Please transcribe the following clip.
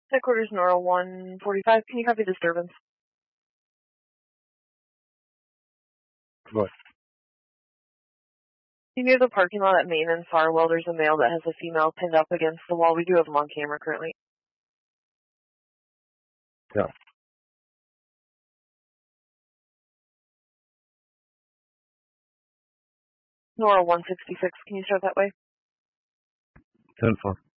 Headquarters Nora 145. Can you copy disturbance? What? Near the parking lot at Maintenance Farwell, there's a male that has a female pinned up against the wall. We do have him on camera currently. Yeah. Nora 166. Can you start that way? 10-4.